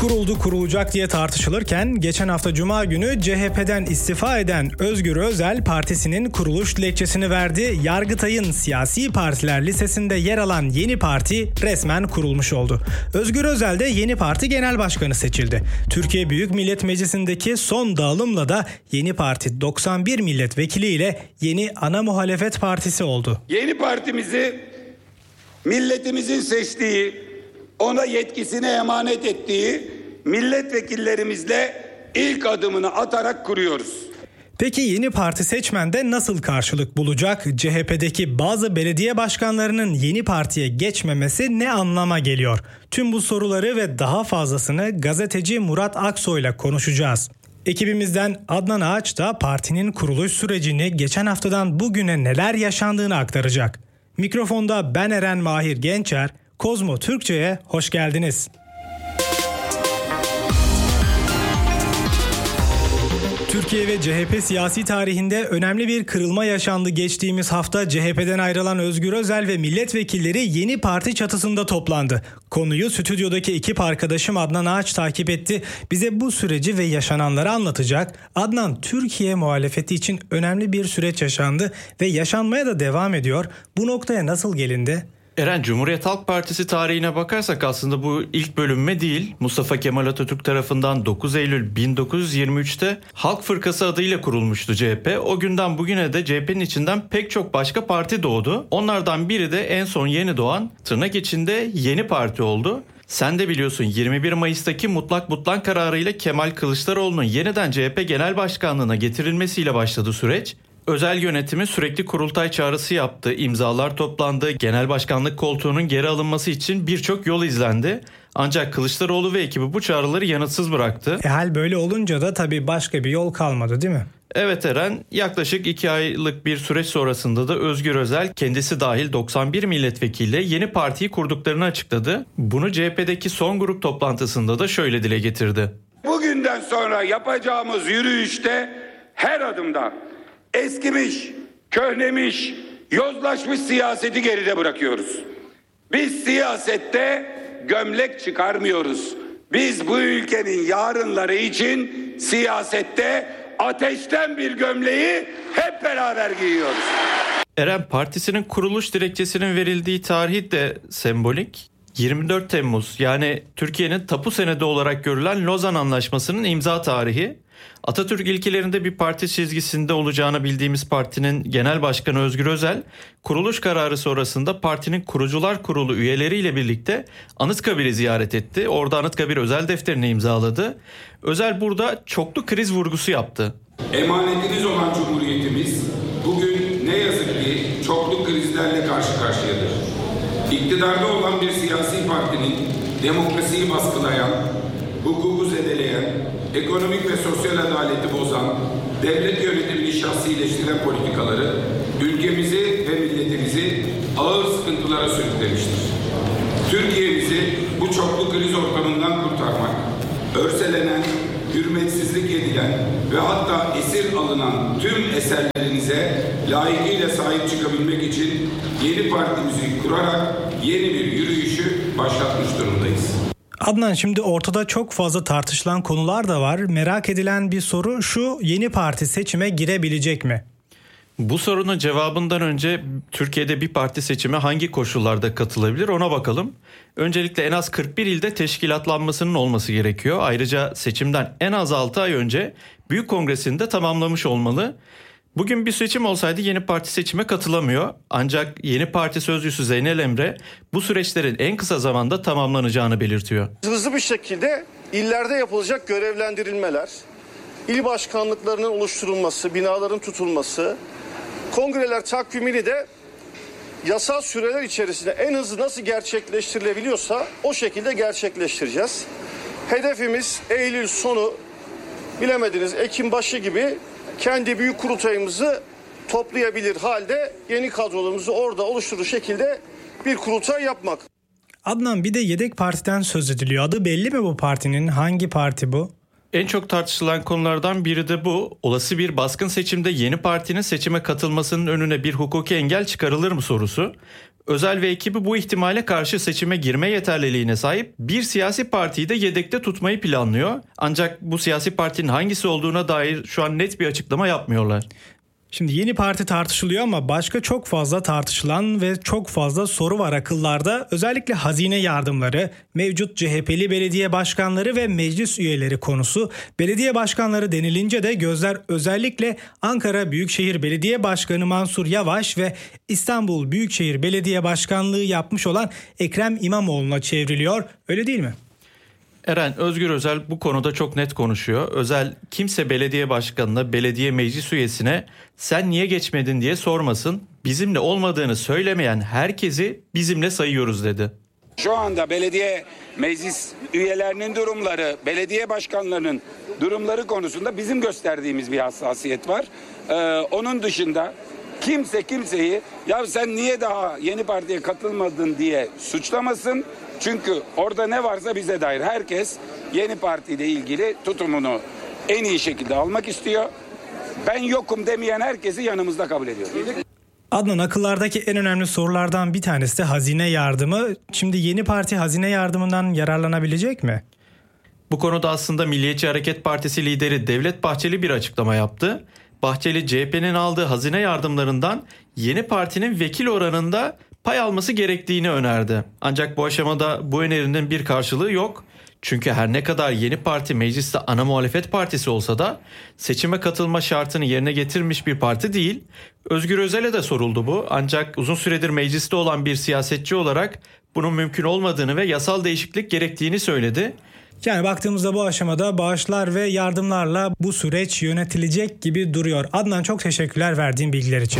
kurulacak diye tartışılırken geçen hafta Cuma günü CHP'den istifa eden Özgür Özel partisinin kuruluş dilekçesini verdi. Yargıtay'ın siyasi partiler listesinde yer alan Yeni Parti resmen kurulmuş oldu. Özgür Özel de Yeni Parti Genel Başkanı seçildi. Türkiye Büyük Millet Meclisi'ndeki son dağılımla da Yeni Parti 91 milletvekili ile yeni ana muhalefet partisi oldu. Yeni partimizi milletimizin seçtiği, ona yetkisini emanet ettiği milletvekillerimizle ilk adımını atarak kuruyoruz. Peki Yeni Parti seçmende nasıl karşılık bulacak? CHP'deki bazı belediye başkanlarının Yeni Parti'ye geçmemesi ne anlama geliyor? Tüm bu soruları ve daha fazlasını gazeteci Murat Aksoy'la konuşacağız. Ekibimizden Adnan Ağaç da partinin kuruluş sürecini geçen haftadan bugüne neler yaşandığını aktaracak. Mikrofonda ben Eren Mahir Gençer, Kozmo Türkçe'ye hoş geldiniz. Türkiye ve CHP siyasi tarihinde önemli bir kırılma yaşandı. Geçtiğimiz hafta CHP'den ayrılan Özgür Özel ve milletvekilleri Yeni Parti çatısında toplandı. Konuyu stüdyodaki ekip arkadaşım Adnan Ağaç takip etti. Bize bu süreci ve yaşananları anlatacak. Adnan, Türkiye muhalefeti için önemli bir süreç yaşandı ve yaşanmaya da devam ediyor. Bu noktaya nasıl gelindi? Eren, Cumhuriyet Halk Partisi tarihine bakarsak aslında bu ilk bölünme değil. Mustafa Kemal Atatürk tarafından 9 Eylül 1923'te Halk Fırkası adıyla kurulmuştu CHP. O günden bugüne de CHP'nin içinden pek çok başka parti doğdu. Onlardan biri de en son yeni doğan, tırnak içinde Yeni Parti oldu. Sen de biliyorsun 21 Mayıs'taki mutlak kararıyla Kemal Kılıçdaroğlu'nun yeniden CHP Genel Başkanlığı'na getirilmesiyle başladı süreç. Özel yönetimi sürekli kurultay çağrısı yaptı, imzalar toplandı, genel başkanlık koltuğunun geri alınması için birçok yol izlendi. Ancak Kılıçdaroğlu ve ekibi bu çağrıları yanıtsız bıraktı. Hal böyle olunca da tabii başka bir yol kalmadı, değil mi? Evet Eren, yaklaşık 2 aylık bir süreç sonrasında da Özgür Özel kendisi dahil 91 milletvekiliyle Yeni Parti'yi kurduklarını açıkladı. Bunu CHP'deki son grup toplantısında da şöyle dile getirdi. Bugünden sonra yapacağımız yürüyüşte her adımda eskimiş, köhnemiş, yozlaşmış siyaseti geride bırakıyoruz. Biz siyasette gömlek çıkarmıyoruz. Biz bu ülkenin yarınları için siyasette ateşten bir gömleği hep beraber giyiyoruz. Eren, partisinin kuruluş dilekçesinin verildiği tarih de sembolik. 24 Temmuz, yani Türkiye'nin tapu senedi olarak görülen Lozan Anlaşması'nın imza tarihi. Atatürk ilkelerinde bir parti çizgisinde olacağını bildiğimiz partinin genel başkanı Özgür Özel, kuruluş kararı sonrasında partinin kurucular kurulu üyeleriyle birlikte Anıtkabir'i ziyaret etti. Orada Anıtkabir özel defterini imzaladı. Özel burada çoklu kriz vurgusu yaptı. Emanetiniz olan Cumhuriyetimiz bugün ne yazık ki çoklu krizlerle karşı karşıyadır. İktidarda olan bir siyasi partinin demokrasiyi baskılayan, hukuku zedeleyen, ekonomik ve sosyal adaleti bozan, devlet yönetimini şahsileştiren politikaları ülkemizi ve milletimizi ağır sıkıntılara sürüklemiştir. Türkiye'mizi bu çoklu kriz ortamından kurtarmak, örselenen, hürmetsizlik edilen ve hatta esir alınan tüm eserlerinize layıkıyla sahip çıkabilmek için Yeni Partimizi kurarak yeni bir yürüyüşü başlatmış durumdayız. Adnan, şimdi ortada çok fazla tartışılan konular da var. Merak edilen bir soru şu: Yeni Parti seçime girebilecek mi? Bu sorunun cevabından önce Türkiye'de bir parti seçime hangi koşullarda katılabilir ona bakalım. Öncelikle en az 41 ilde teşkilatlanmasının olması gerekiyor. Ayrıca seçimden en az 6 ay önce Büyük Kongresi'nde tamamlamış olmalı. Bugün bir seçim olsaydı Yeni Parti seçime katılamıyor. Ancak Yeni Parti sözcüsü Zeynel Emre bu süreçlerin en kısa zamanda tamamlanacağını belirtiyor. Hızlı bir şekilde illerde yapılacak görevlendirilmeler, il başkanlıklarının oluşturulması, binaların tutulması, kongreler takvimini de yasal süreler içerisinde en hızlı nasıl gerçekleştirilebiliyorsa o şekilde gerçekleştireceğiz. Hedefimiz Eylül sonu, bilemediniz Ekim başı gibi kendi büyük kurultayımızı toplayabilir halde yeni kadrolarımızı orada oluşturur şekilde bir kurultay yapmak. Adnan, bir de yedek partiden söz ediliyor. Adı belli mi bu partinin? Hangi parti bu? En çok tartışılan konulardan biri de bu. Olası bir baskın seçimde Yeni Parti'nin seçime katılmasının önüne bir hukuki engel çıkarılır mı sorusu. Özel ve ekibi bu ihtimale karşı seçime girme yeterliliğine sahip bir siyasi partiyi de yedekte tutmayı planlıyor. Ancak bu siyasi partinin hangisi olduğuna dair şu an net bir açıklama yapmıyorlar. Şimdi yeni parti tartışılıyor ama başka çok fazla tartışılan ve çok fazla soru var akıllarda. Özellikle hazine yardımları, mevcut CHP'li belediye başkanları ve meclis üyeleri konusu. Belediye başkanları denilince de gözler özellikle Ankara Büyükşehir Belediye Başkanı Mansur Yavaş ve İstanbul Büyükşehir Belediye Başkanlığı yapmış olan Ekrem İmamoğlu'na çevriliyor. Öyle değil mi? Eren, Özgür Özel bu konuda çok net konuşuyor. Özel kimse belediye başkanına, belediye meclis üyesine sen niye geçmedin diye sormasın. Bizimle olmadığını söylemeyen herkesi bizimle sayıyoruz dedi. Şu anda belediye meclis üyelerinin durumları, belediye başkanlarının durumları konusunda bizim gösterdiğimiz bir hassasiyet var. Onun dışında kimse kimseyi ya sen niye daha yeni partiye katılmadın diye suçlamasın. Çünkü orada ne varsa bize dair herkes yeni partiyle ilgili tutumunu en iyi şekilde almak istiyor. Ben yokum demeyen herkesi yanımızda kabul ediyoruz. Adnan, akıllardaki en önemli sorulardan bir tanesi de hazine yardımı. Şimdi yeni parti hazine yardımından yararlanabilecek mi? Bu konuda aslında Milliyetçi Hareket Partisi lideri Devlet Bahçeli bir açıklama yaptı. Bahçeli CHP'nin aldığı hazine yardımlarından yeni partinin vekil oranında pay alması gerektiğini önerdi. Ancak bu aşamada bu önerinin bir karşılığı yok. Çünkü her ne kadar yeni parti mecliste ana muhalefet partisi olsa da seçime katılma şartını yerine getirmiş bir parti değil. Özgür Özel'e de soruldu bu. Ancak uzun süredir mecliste olan bir siyasetçi olarak bunun mümkün olmadığını ve yasal değişiklik gerektiğini söyledi. Yani baktığımızda bu aşamada bağışlar ve yardımlarla bu süreç yönetilecek gibi duruyor. Adnan, çok teşekkürler verdiğin bilgiler için.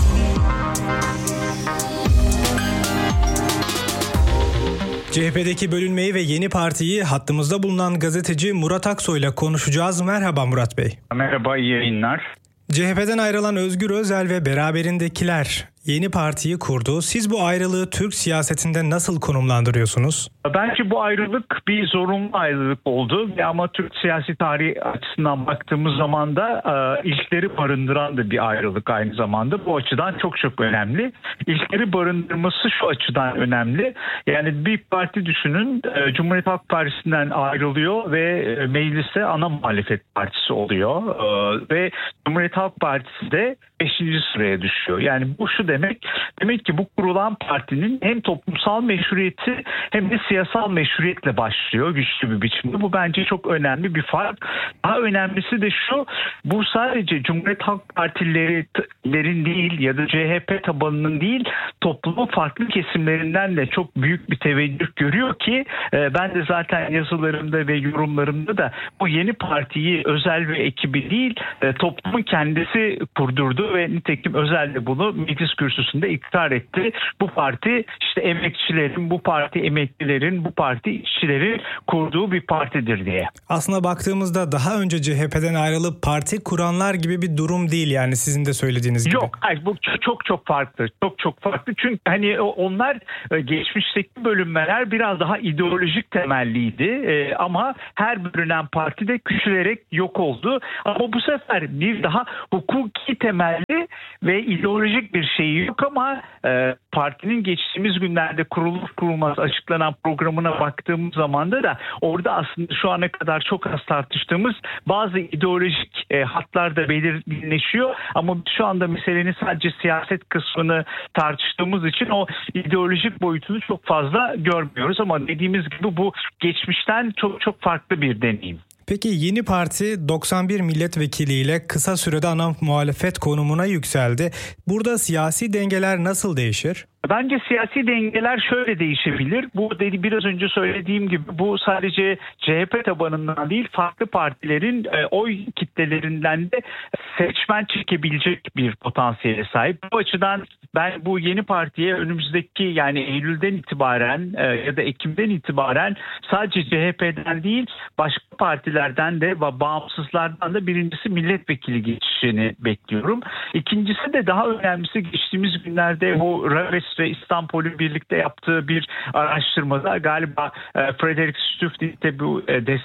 CHP'deki bölünmeyi ve yeni partiyi hattımızda bulunan gazeteci Murat Aksoy'la konuşacağız. Merhaba Murat Bey. Merhaba, iyi yayınlar. CHP'den ayrılan Özgür Özel ve beraberindekiler yeni partiyi kurdu. Siz bu ayrılığı Türk siyasetinde nasıl konumlandırıyorsunuz? Bence bu ayrılık bir zorunlu ayrılık oldu ama Türk siyasi tarihi açısından baktığımız zaman da ilkleri barındıran da bir ayrılık aynı zamanda. Bu açıdan çok çok önemli. İlkleri barındırması şu açıdan önemli. Yani bir parti düşünün, Cumhuriyet Halk Partisi'nden ayrılıyor ve mecliste ana muhalefet partisi oluyor. Ve Cumhuriyet Halk Partisi de 5. sıraya düşüyor. Yani bu şu demek ki bu kurulan partinin hem toplumsal meşruiyeti hem de siyasal meşruiyetle başlıyor güçlü bir biçimde. Bu bence çok önemli bir fark. Daha önemlisi de şu, bu sadece Cumhuriyet Halk Partilerin değil ya da CHP tabanının değil, toplumun farklı kesimlerinden de çok büyük bir teveccüh görüyor ki ben de zaten yazılarımda ve yorumlarımda da bu yeni partiyi Özel ve ekibi değil toplumun kendisi kurdurdu ve nitekim Özel de bunu meclis kürsüsünde ikrar etti. Bu parti işte emekçilerin, bu parti emeklilerin, bu parti işçilerin kurduğu bir partidir diye. Aslında baktığımızda daha önce CHP'den ayrılıp parti kuranlar gibi bir durum değil, yani sizin de söylediğiniz gibi. Yok, hayır, bu çok farklı. Çok farklı. Çünkü hani onlar geçmişteki bölünmeler biraz daha ideolojik temelliydi. Ama her bölünen parti de küçülerek yok oldu. Ama bu sefer bir daha hukuki temelli ve ideolojik bir şeyi yok ama partinin geçtiğimiz günlerde kurulur kurulmaz açıklanan programına baktığımız zaman da orada aslında şu ana kadar çok az tartıştığımız bazı ideolojik hatlar da belirginleşiyor. Ama şu anda meselenin sadece siyaset kısmını tartıştığımız için o ideolojik boyutunu çok fazla görmüyoruz. Ama dediğimiz gibi bu geçmişten çok farklı bir deneyim. Peki yeni parti 91 milletvekiliyle kısa sürede ana muhalefet konumuna yükseldi. Burada siyasi dengeler nasıl değişir? Bence siyasi dengeler şöyle değişebilir. Bu biraz önce söylediğim gibi bu sadece CHP tabanından değil, farklı partilerin oy kitlelerinden de seçmen çekebilecek bir potansiyele sahip. Bu açıdan ben bu yeni partiye önümüzdeki yani Eylül'den itibaren ya da Ekim'den itibaren sadece CHP'den değil başka partilerden de ve bağımsızlardan da birincisi milletvekili geçişini bekliyorum. İkincisi de daha önemlisi geçtiğimiz günlerde bu Raves ve İstanbul'un birlikte yaptığı bir araştırmada galiba Frederick Stuff de bu destekçisi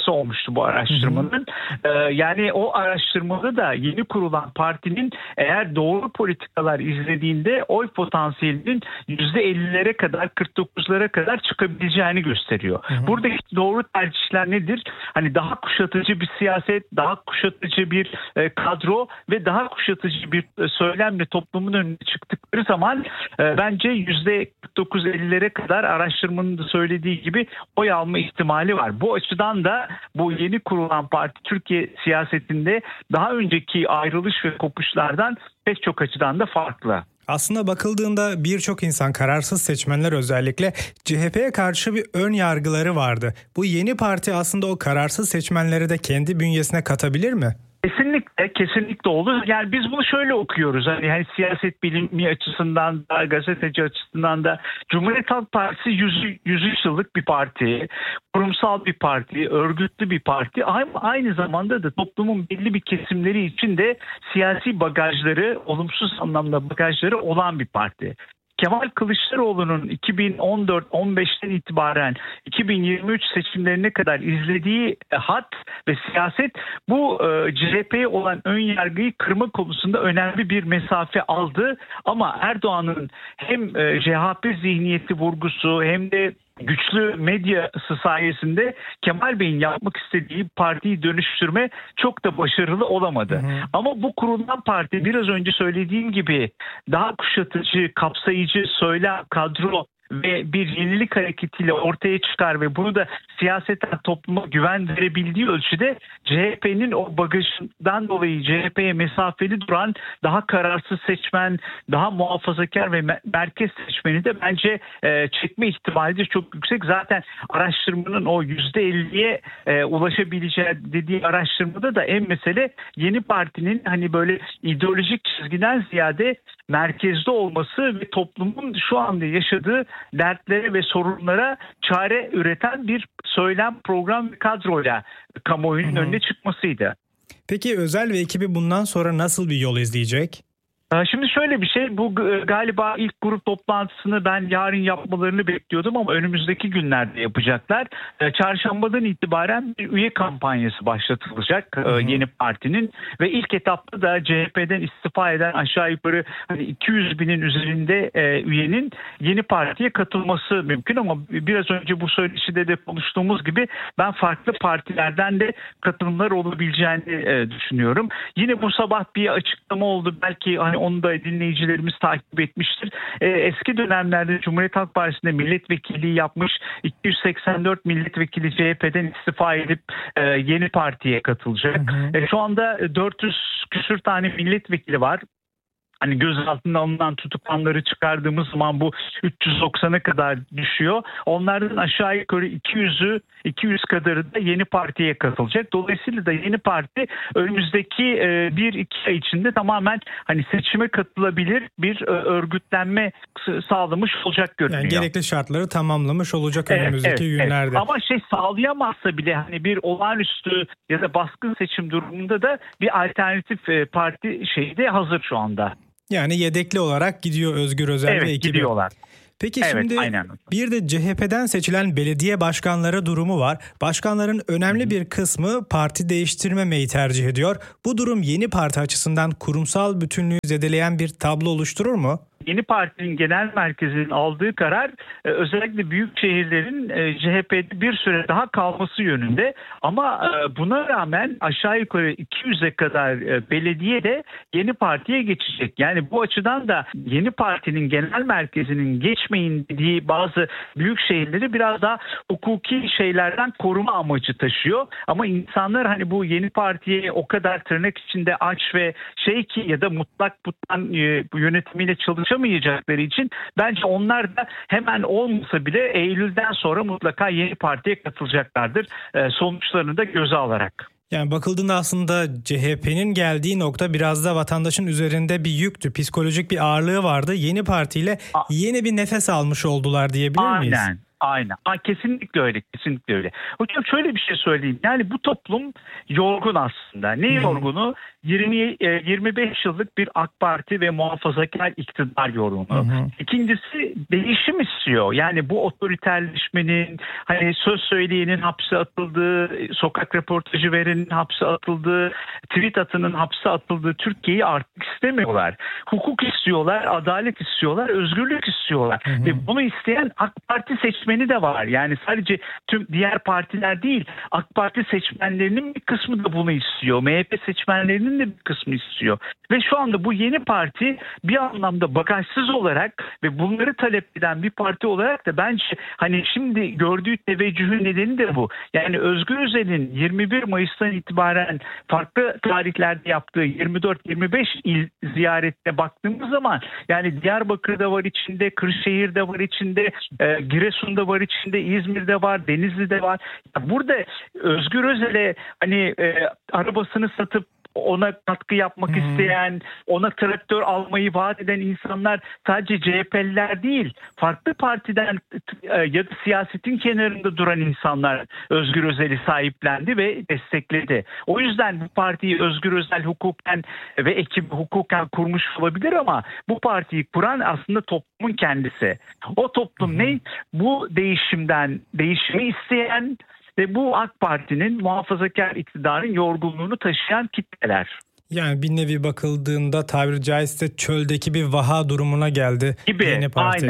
konusu olmuştu bu araştırmanın. Yani o araştırmada da yeni kurulan partinin eğer doğru politikalar izlediğinde oy potansiyelinin %50'lere kadar, 49'lara kadar çıkabileceğini gösteriyor. Buradaki doğru tercihler nedir? Hani daha kuşatıcı bir siyaset, daha kuşatıcı bir kadro ve daha kuşatıcı bir söylemle toplumun önüne çıktıkları zaman bence %49-50'lere kadar araştırmanın da söylediği gibi oy alma ihtimali var. Bu açıdan da bu yeni kurulan parti Türkiye siyasetinde daha önceki ayrılış ve kopuşlardan pek çok açıdan da farklı. Aslında bakıldığında birçok insan, kararsız seçmenler özellikle CHP'ye karşı bir ön yargıları vardı. Bu yeni parti aslında o kararsız seçmenleri de kendi bünyesine katabilir mi? Kesinlikle olur. Yani biz bunu şöyle okuyoruz. Hani siyaset bilimi açısından da, gazeteci açısından da Cumhuriyet Halk Partisi 100 yıllık bir parti, kurumsal bir parti, örgütlü bir parti. Aynı zamanda da toplumun belli bir kesimleri için de siyasi bagajları, olumsuz anlamda bagajları olan bir parti. Kemal Kılıçdaroğlu'nun 2014-15'ten itibaren 2023 seçimlerine kadar izlediği hat ve siyaset bu CHP'ye olan ön yargıyı kırma konusunda önemli bir mesafe aldı. Ama Erdoğan'ın hem CHP zihniyeti vurgusu hem de güçlü medyası sayesinde Kemal Bey'in yapmak istediği partiyi dönüştürme çok da başarılı olamadı. Ama bu kurulan parti biraz önce söylediğim gibi daha kuşatıcı, kapsayıcı söylem, kadro ve bir yenilik hareketiyle ortaya çıkar ve bunu da siyaseten topluma güven verebildiği ölçüde CHP'nin o bagajından dolayı CHP'ye mesafeli duran daha kararsız seçmen, daha muhafazakar ve merkez seçmeni de bence çekme ihtimali de çok yüksek. Zaten araştırmanın o %50'ye ulaşabileceği dediği araştırmada da en mesele yeni partinin hani böyle ideolojik çizgiden ziyade merkezde olması ve toplumun şu anda yaşadığı dertlere ve sorunlara çare üreten bir söylem, program ve kadroyla kamuoyunun önüne çıkmasıydı. Peki Özel ve ekibi bundan sonra nasıl bir yol izleyecek? Şimdi şöyle bir şey, bu galiba ilk grup toplantısını ben yarın yapmalarını bekliyordum ama önümüzdeki günlerde yapacaklar. Çarşambadan itibaren bir üye kampanyası başlatılacak yeni partinin ve ilk etapta da CHP'den istifa eden aşağı yukarı 200 binin üzerinde üyenin yeni partiye katılması mümkün ama biraz önce bu söyleşide de konuştuğumuz gibi ben farklı partilerden de katılımlar olabileceğini düşünüyorum. Yine bu sabah bir açıklama oldu, belki onu da dinleyicilerimiz takip etmiştir. Eski dönemlerde Cumhuriyet Halk Partisi'nde milletvekilliği yapmış 284 milletvekili CHP'den istifa edip yeni partiye katılacak. Şu anda 400 küsür tane milletvekili var. Hani gözaltına alınan tutuklanları çıkardığımız zaman bu 390'a kadar düşüyor. Onlardan aşağı yukarı 200 kadarı da yeni partiye katılacak. Dolayısıyla da yeni parti önümüzdeki 1-2 ay içinde tamamen hani seçime katılabilir bir örgütlenme sağlamış olacak görünüyor. Yani gerekli şartları tamamlamış olacak önümüzdeki günlerde. Evet. Ama sağlayamazsa bile hani bir olağanüstü ya da baskın seçim durumunda da bir alternatif parti de hazır şu anda. Yani yedekli olarak gidiyor Özgür Özel ve ekibi. Evet, gidiyorlar. Peki şimdi bir de CHP'den seçilen belediye başkanları durumu var. Başkanların önemli bir kısmı parti değiştirmemeyi tercih ediyor. Bu durum yeni parti açısından kurumsal bütünlüğü zedeleyen bir tablo oluşturur mu? Yeni partinin genel merkezinin aldığı karar özellikle büyük şehirlerin CHP'de bir süre daha kalması yönünde. Ama buna rağmen aşağı yukarı 200'e kadar belediye de yeni partiye geçecek. Yani bu açıdan da yeni partinin genel merkezinin geçmeyin dediği bazı büyük şehirleri biraz daha hukuki şeylerden koruma amacı taşıyor. Ama insanlar hani bu yeni partiye o kadar tırnak içinde aç ve ki ya da mutlak yönetimiyle çalışamayacakları için bence onlar da hemen olmasa bile Eylül'den sonra mutlaka yeni partiye katılacaklardır. Sonuçlarını da göze alarak. Yani bakıldığında aslında CHP'nin geldiği nokta biraz da vatandaşın üzerinde bir yüktü. Psikolojik bir ağırlığı vardı. Yeni partiyle yeni bir nefes almış oldular diyebilir miyiz? Aynen. Kesinlikle öyle. Kesinlikle öyle. Hocam şöyle bir şey söyleyeyim. Yani bu toplum yorgun aslında. Ne yorgunu? 25 yıllık bir AK Parti ve muhafazakar iktidar yorgunu. İkincisi değişim istiyor. Yani bu otoriterleşmenin, hani söz söyleyenin hapse atıldığı, sokak röportajı verenin hapse atıldığı, tweet atanın hapse atıldığı Türkiye'yi artık istemiyorlar. Hukuk istiyorlar, adalet istiyorlar, özgürlük istiyorlar. Ve bunu isteyen AK Parti seçmeni de var. Yani sadece tüm diğer partiler değil, AK Parti seçmenlerinin bir kısmı da bunu istiyor. MHP seçmenlerinin de bir kısmı istiyor. Ve şu anda bu yeni parti bir anlamda bagajsız olarak ve bunları talep eden bir parti olarak da bence hani şimdi gördüğü teveccühün nedeni de bu. Yani Özgür Özel'in 21 Mayıs'tan itibaren farklı tarihlerde yaptığı 24-25 il ziyaretine baktığımız zaman yani Diyarbakır'da var içinde, Kırşehir'de var içinde, Giresun'da var içinde, İzmir'de var, Denizli'de var. Burada Özgür Özel'e hani arabasını satıp ona katkı yapmak isteyen, ona traktör almayı vaat eden insanlar sadece CHP'liler değil, farklı partiden ya da siyasetin kenarında duran insanlar Özgür Özel'i sahiplendi ve destekledi. O yüzden bu partiyi Özgür Özel hukuken ve ekibi hukuken kurmuş olabilir ama bu partiyi kuran aslında toplumun kendisi. O toplum ne? Bu değişimi isteyen ve bu AK Parti'nin muhafazakar iktidarın yorgunluğunu taşıyan kitleler. Yani bir nevi bakıldığında tabiri caizse çöldeki bir vaha durumuna geldi gibi. Yeni Parti.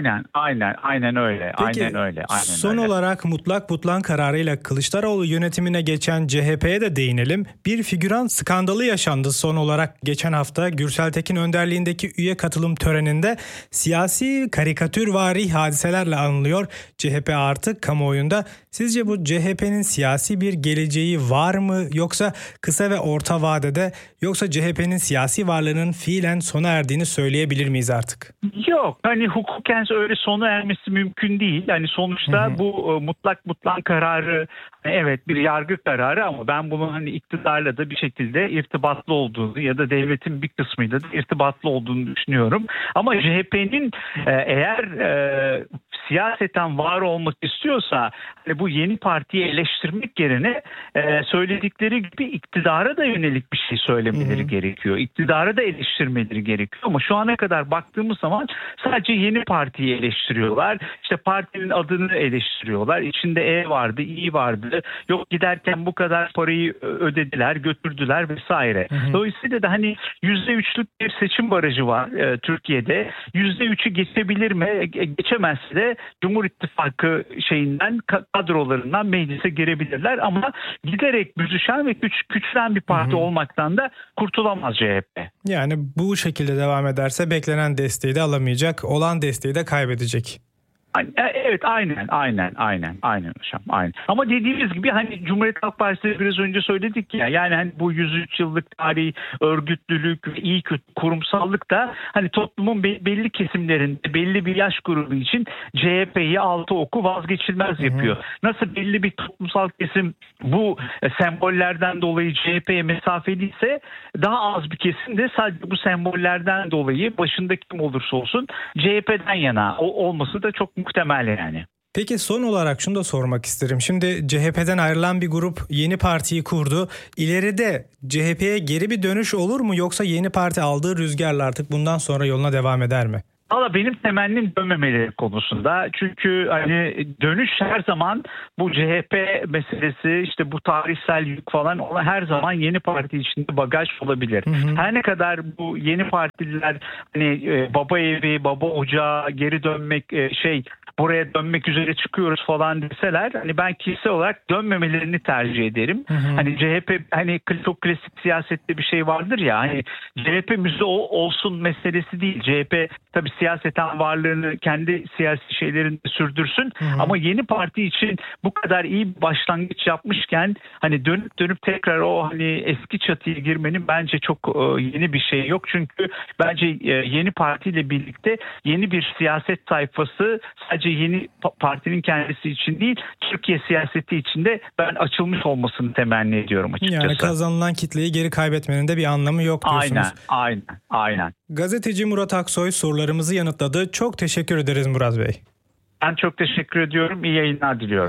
Aynen öyle. Peki, son olarak mutlak butlan kararıyla Kılıçdaroğlu yönetimine geçen CHP'ye de değinelim. Bir figüran skandalı yaşandı son olarak geçen hafta Gürsel Tekin önderliğindeki üye katılım töreninde siyasi karikatürvari hadiselerle anılıyor CHP artık kamuoyunda. Sizce bu CHP'nin siyasi bir geleceği var mı yoksa kısa ve orta vadede yoksa CHP'nin siyasi varlığının fiilen sona erdiğini söyleyebilir miyiz artık? Yok, hani hukuken öyle sona ermesi mümkün değil. Hani sonuçta bu mutlak butlan kararı evet bir yargı kararı ama ben bunun hani iktidarla da bir şekilde irtibatlı olduğunu ya da devletin bir kısmıyla da irtibatlı olduğunu düşünüyorum. Ama CHP'nin eğer siyaseten var olmak istiyorsa hani bu yeni partiyi eleştirmek yerine söyledikleri gibi iktidara da yönelik bir şey söylemeleri gerekiyor. İktidara da eleştirmeleri gerekiyor ama şu ana kadar baktığımız zaman sadece yeni partiyi eleştiriyorlar. İşte partinin adını eleştiriyorlar. İçinde E vardı, İ vardı. Yok giderken bu kadar parayı ödediler, götürdüler vesaire. Dolayısıyla da hani %3'lük bir seçim barajı var Türkiye'de. %3'ü geçebilir mi? Geçemezse de Cumhur İttifakı şeyinden kadrolarından meclise girebilirler ama giderek büzüşen ve küçülen bir parti olmaktan da kurtulamaz CHP. Yani bu şekilde devam ederse beklenen desteği de alamayacak, olan desteği de kaybedecek. Evet aynen hocam. Aynen. Ama dediğimiz gibi hani Cumhuriyet Halk Partisi biraz önce söyledik ya yani hani bu 103 yıllık tarihi örgütlülük ve iyi kötü kurumsallık da hani toplumun belli kesimlerinde belli bir yaş grubu için CHP'yi altı oku vazgeçilmez yapıyor. Nasıl belli bir toplumsal kesim bu sembollerden dolayı CHP'ye mesafeliyse daha az bir kesim de sadece bu sembollerden dolayı başında kim olursa olsun CHP'den yana olması da çok muhtemel yani. Peki son olarak şunu da sormak isterim. Şimdi CHP'den ayrılan bir grup yeni partiyi kurdu. İleride CHP'ye geri bir dönüş olur mu yoksa yeni parti aldığı rüzgarla artık bundan sonra yoluna devam eder mi? Valla benim temennim dönmemeleri konusunda. Çünkü hani dönüş her zaman bu CHP meselesi işte bu tarihsel yük falan ona her zaman yeni parti içinde bagaj olabilir. Her ne kadar bu yeni partililer hani baba evi, baba ocağı geri dönmek buraya dönmek üzere çıkıyoruz falan deseler hani ben kişisel olarak dönmemelerini tercih ederim. Hani CHP hani çok klasik siyasette bir şey vardır ya hani CHP müze olsun meselesi değil. CHP tabii siyaseten varlığını kendi siyasi şeylerini sürdürsün ama yeni parti için bu kadar iyi bir başlangıç yapmışken hani dönüp tekrar o hani eski çatıya girmenin bence çok yeni bir şey yok. Çünkü bence yeni partiyle birlikte yeni bir siyaset sayfası sadece yeni partinin kendisi için değil Türkiye siyaseti için de ben açılmış olmasını temenni ediyorum açıkçası. Yani kazanılan kitleyi geri kaybetmenin de bir anlamı yok diyorsunuz. Aynen. Gazeteci Murat Aksoy sorularımızı yanıtladı. Çok teşekkür ederiz Murat Bey. Ben çok teşekkür ediyorum. İyi yayınlar diliyorum.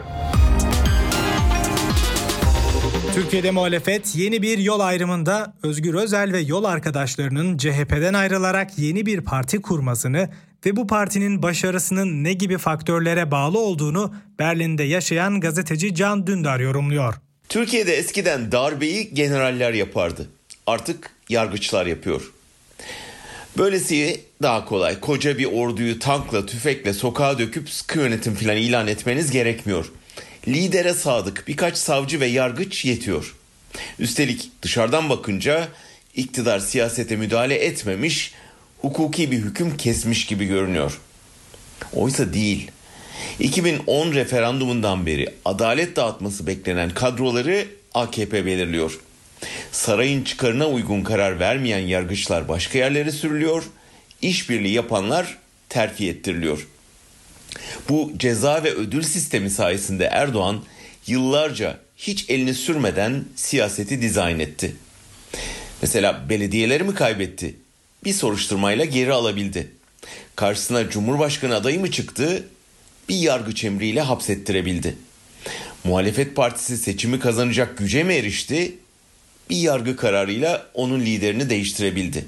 Türkiye'de muhalefet yeni bir yol ayrımında Özgür Özel ve yol arkadaşlarının CHP'den ayrılarak yeni bir parti kurmasını ve bu partinin başarısının ne gibi faktörlere bağlı olduğunu Berlin'de yaşayan gazeteci Can Dündar yorumluyor. Türkiye'de eskiden darbeyi generaller yapardı. Artık yargıçlar yapıyor. Böylesi daha kolay. Koca bir orduyu tankla, tüfekle sokağa döküp sıkı yönetim falan ilan etmeniz gerekmiyor. Lidere sadık birkaç savcı ve yargıç yetiyor. Üstelik dışarıdan bakınca iktidar siyasete müdahale etmemiş, hukuki bir hüküm kesmiş gibi görünüyor. Oysa değil. 2010 referandumundan beri adalet dağıtması beklenen kadroları AKP belirliyor. Sarayın çıkarına uygun karar vermeyen yargıçlar başka yerlere sürülüyor, işbirliği yapanlar terfi ettiriliyor. Bu ceza ve ödül sistemi sayesinde Erdoğan yıllarca hiç elini sürmeden siyaseti dizayn etti. Mesela belediyeleri mi kaybetti? Bir soruşturmayla geri alabildi. Karşısına Cumhurbaşkanı adayı mı çıktı? Bir yargıç emriyle hapsettirebildi. Muhalefet partisi seçimi kazanacak güce mi erişti? Bir yargı kararıyla onun liderini değiştirebildi.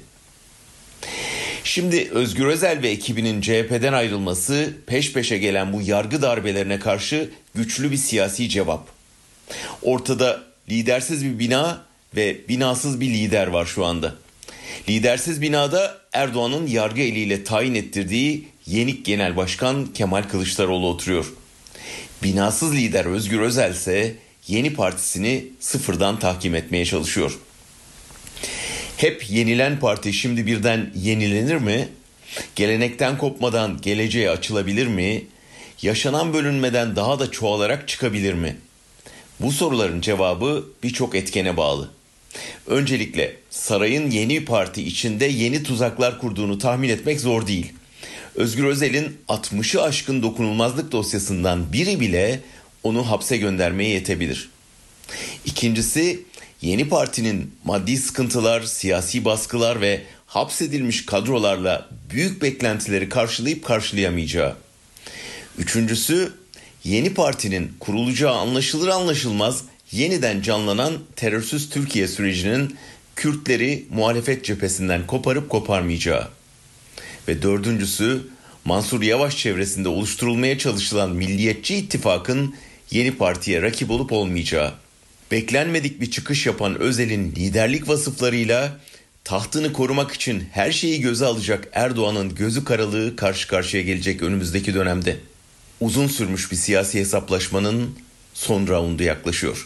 Şimdi Özgür Özel ve ekibinin CHP'den ayrılması peş peşe gelen bu yargı darbelerine karşı güçlü bir siyasi cevap. Ortada lidersiz bir bina ve binasız bir lider var şu anda. Lidersiz binada Erdoğan'ın yargı eliyle tayin ettirdiği Yenik Genel Başkan Kemal Kılıçdaroğlu oturuyor. Binasız lider Özgür Özel ise yeni partisini sıfırdan tahkim etmeye çalışıyor. Hep yenilen parti şimdi birden yenilenir mi? Gelenekten kopmadan geleceğe açılabilir mi? Yaşanan bölünmeden daha da çoğalarak çıkabilir mi? Bu soruların cevabı birçok etkene bağlı. Öncelikle sarayın yeni parti içinde yeni tuzaklar kurduğunu tahmin etmek zor değil. Özgür Özel'in 60'ı aşkın dokunulmazlık dosyasından biri bile onu hapse göndermeye yetebilir. İkincisi, yeni partinin maddi sıkıntılar, siyasi baskılar ve hapsedilmiş kadrolarla büyük beklentileri karşılayıp karşılayamayacağı. Üçüncüsü, yeni partinin kurulacağı anlaşılır anlaşılmaz yeniden canlanan terörsüz Türkiye sürecinin Kürtleri muhalefet cephesinden koparıp koparmayacağı. Ve dördüncüsü, Mansur Yavaş çevresinde oluşturulmaya çalışılan Milliyetçi İttifak'ın yeni partiye rakip olup olmayacağı. Beklenmedik bir çıkış yapan Özel'in liderlik vasıflarıyla tahtını korumak için her şeyi göze alacak Erdoğan'ın gözü karalığı karşı karşıya gelecek önümüzdeki dönemde. Uzun sürmüş bir siyasi hesaplaşmanın son raundu yaklaşıyor.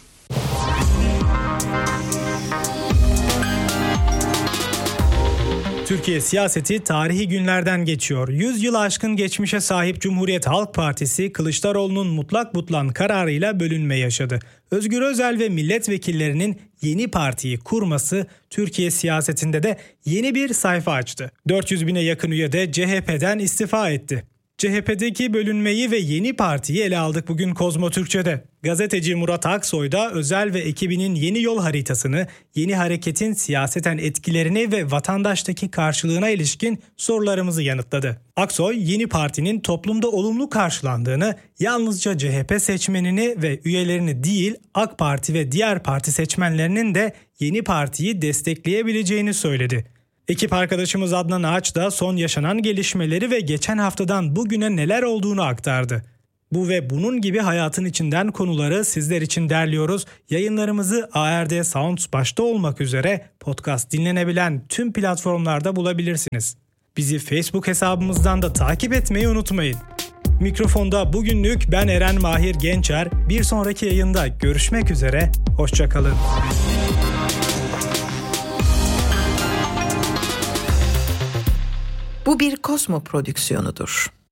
Türkiye siyaseti tarihi günlerden geçiyor. 100 yılı aşkın geçmişe sahip Cumhuriyet Halk Partisi Kılıçdaroğlu'nun mutlak butlan kararıyla bölünme yaşadı. Özgür Özel ve milletvekillerinin yeni partiyi kurması Türkiye siyasetinde de yeni bir sayfa açtı. 400 bine yakın üye de CHP'den istifa etti. CHP'deki bölünmeyi ve yeni partiyi ele aldık bugün Kozmo Türkçe'de. Gazeteci Murat Aksoy da Özel ve ekibinin yeni yol haritasını, yeni hareketin siyaseten etkilerini ve vatandaştaki karşılığına ilişkin sorularımızı yanıtladı. Aksoy, yeni partinin toplumda olumlu karşılandığını, yalnızca CHP seçmenini ve üyelerini değil, AK Parti ve diğer parti seçmenlerinin de yeni partiyi destekleyebileceğini söyledi. Ekip arkadaşımız Adnan Ağaç da son yaşanan gelişmeleri ve geçen haftadan bugüne neler olduğunu aktardı. Bu ve bunun gibi hayatın içinden konuları sizler için derliyoruz. Yayınlarımızı ARD Sounds başta olmak üzere podcast dinlenebilen tüm platformlarda bulabilirsiniz. Bizi Facebook hesabımızdan da takip etmeyi unutmayın. Mikrofonda bugünlük ben Eren Mahir Gençer. Bir sonraki yayında görüşmek üzere. Hoşça kalın. Bu bir Kozmo prodüksiyonudur.